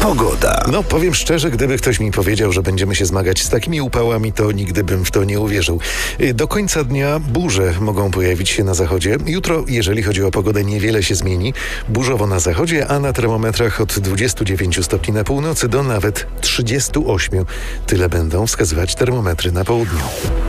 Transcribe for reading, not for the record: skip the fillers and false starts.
Pogoda. No, powiem szczerze, gdyby ktoś mi powiedział, że będziemy się zmagać z takimi upałami, to nigdy bym w to nie uwierzył. Do końca dnia burze mogą pojawić się na zachodzie. Jutro, jeżeli chodzi o pogodę, niewiele się zmieni. Burzowo na zachodzie, a na termometrach od 29 stopni na północy do nawet 38. Tyle będą wskazywać termometry na południu.